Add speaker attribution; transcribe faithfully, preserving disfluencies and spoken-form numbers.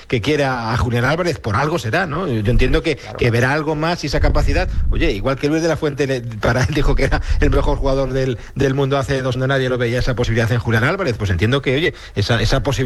Speaker 1: que quiera a Julián Álvarez, por algo será, ¿no? Yo entiendo que, claro, que verá algo más y esa capacidad. Oye, igual que Luis de la Fuente, para él dijo que era el mejor jugador del, del mundo hace dos, no nadie lo veía esa posibilidad en Julián Álvarez, pues entiendo que, oye, esa, esa posibilidad